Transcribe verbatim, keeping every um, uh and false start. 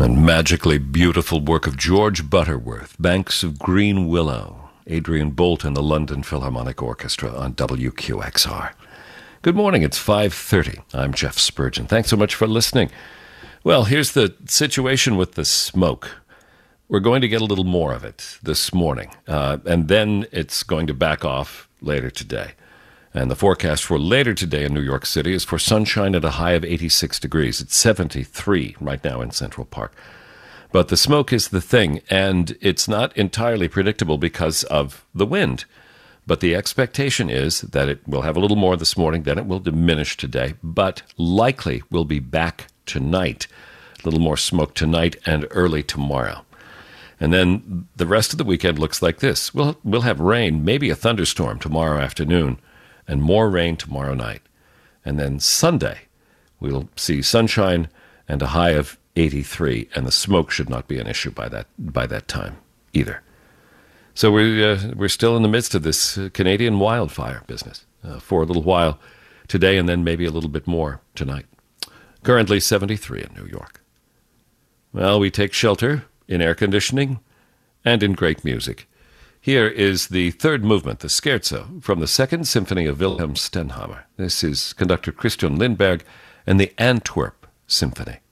And magically beautiful work of George Butterworth, Banks of Green Willow, Adrian Bolt and the London Philharmonic Orchestra on W Q X R. Good morning, it's five thirty. I'm Jeff Spurgeon. Thanks so much for listening. Well, here's the situation with the smoke. We're going to get a little more of it this morning, uh, and then it's going to back off later today. And the forecast for later today in New York City is for sunshine at a high of eighty-six degrees. It's seventy-three right now in Central Park. But the smoke is the thing, and it's not entirely predictable because of the wind. But the expectation is that it will have a little more this morning, then it will diminish today, but likely will be back tonight. A little more smoke tonight and early tomorrow. And then the rest of the weekend looks like this. We'll, we'll have rain, maybe a thunderstorm tomorrow afternoon, and more rain tomorrow night. And then Sunday, we'll see sunshine and a high of eighty-three, and the smoke should not be an issue by that by that time either. So we're, uh, we're still in the midst of this uh, Canadian wildfire business uh, for a little while today, and then maybe a little bit more tonight. Currently seventy-three in New York. Well, we take shelter in air conditioning and in great music. Here is the third movement, the Scherzo, from the Second Symphony of Wilhelm Stenhammar. This is conductor Christian Lindberg and the Antwerp Symphony.